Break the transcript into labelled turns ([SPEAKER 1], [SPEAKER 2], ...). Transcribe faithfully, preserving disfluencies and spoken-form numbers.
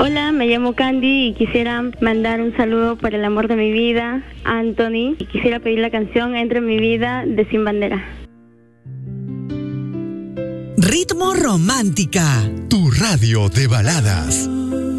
[SPEAKER 1] Hola, me llamo Candy y quisiera mandar un saludo para el amor de mi vida, Anthony. Y quisiera pedir la canción Entre en mi vida de Sin Bandera.
[SPEAKER 2] Ritmo Romántica,
[SPEAKER 3] tu radio de baladas.